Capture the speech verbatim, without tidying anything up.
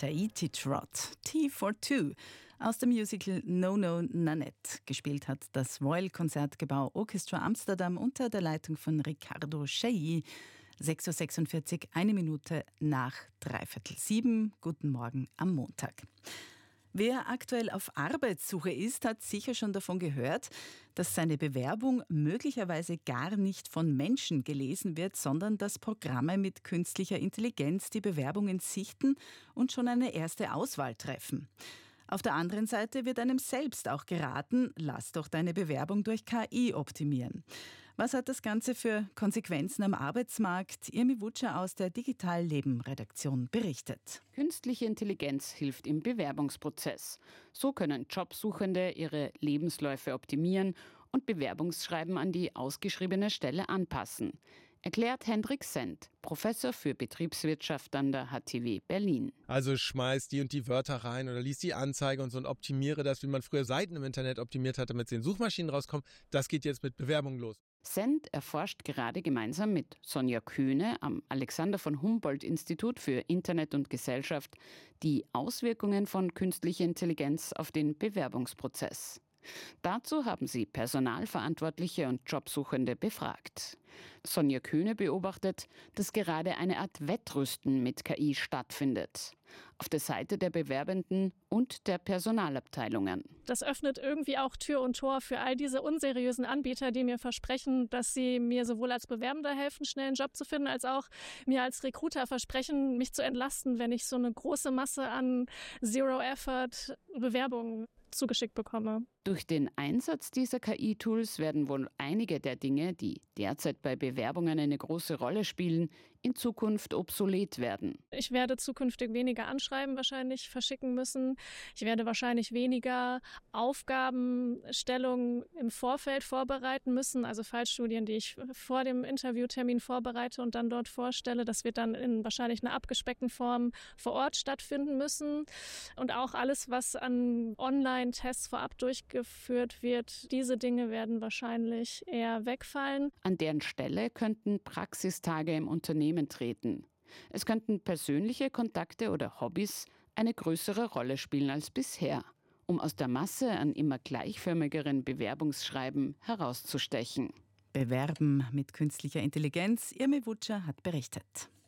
Tahiti Trot, T for Two, aus dem Musical No No Nanette. Gespielt hat das Royal Concertgebouw Orchestra Amsterdam unter der Leitung von Ricardo Chailly. sechs Uhr sechsundvierzig, eine Minute nach dreiviertel sieben. Guten Morgen am Montag. Wer aktuell auf Arbeitssuche ist, hat sicher schon davon gehört, dass seine Bewerbung möglicherweise gar nicht von Menschen gelesen wird, sondern dass Programme mit künstlicher Intelligenz die Bewerbungen sichten und schon eine erste Auswahl treffen. Auf der anderen Seite wird einem selbst auch geraten, lass doch deine Bewerbung durch K I optimieren. Was hat das Ganze für Konsequenzen am Arbeitsmarkt? Irmi Wutscher aus der Digital Leben Redaktion berichtet. Künstliche Intelligenz hilft im Bewerbungsprozess. So können Jobsuchende ihre Lebensläufe optimieren und Bewerbungsschreiben an die ausgeschriebene Stelle anpassen. Erklärt Hendrik Sendt, Professor für Betriebswirtschaft an der H T W Berlin. Also schmeiß die und die Wörter rein oder lies die Anzeige und so und optimiere das, wie man früher Seiten im Internet optimiert hat, damit sie in Suchmaschinen rauskommen. Das geht jetzt mit Bewerbungen los. Sendt erforscht gerade gemeinsam mit Sonja Köhne am Alexander von Humboldt-Institut für Internet und Gesellschaft die Auswirkungen von künstlicher Intelligenz auf den Bewerbungsprozess. Dazu haben sie Personalverantwortliche und Jobsuchende befragt. Sonja Köhne beobachtet, dass gerade eine Art Wettrüsten mit K I stattfindet. Auf der Seite der Bewerbenden und der Personalabteilungen. Das öffnet irgendwie auch Tür und Tor für all diese unseriösen Anbieter, die mir versprechen, dass sie mir sowohl als Bewerbender helfen, schnell einen Job zu finden, als auch mir als Recruiter versprechen, mich zu entlasten, wenn ich so eine große Masse an Zero-Effort-Bewerbungen zugeschickt bekomme. Durch den Einsatz dieser K I-Tools werden wohl einige der Dinge, die derzeit bei Bewerbungen eine große Rolle spielen, in Zukunft obsolet werden. Ich werde zukünftig weniger Anschreiben wahrscheinlich verschicken müssen. Ich werde wahrscheinlich weniger Aufgabenstellungen im Vorfeld vorbereiten müssen, also Fallstudien, die ich vor dem Interviewtermin vorbereite und dann dort vorstelle. Das wird dann in wahrscheinlich einer abgespeckten Form vor Ort stattfinden müssen. Und auch alles, was an Online-Tests vorab durchgeführt wird, diese Dinge werden wahrscheinlich eher wegfallen. An deren Stelle könnten Praxistage im Unternehmen treten. Es könnten persönliche Kontakte oder Hobbys eine größere Rolle spielen als bisher, um aus der Masse an immer gleichförmigeren Bewerbungsschreiben herauszustechen. Bewerben mit künstlicher Intelligenz. Irmi Wutscher hat berichtet.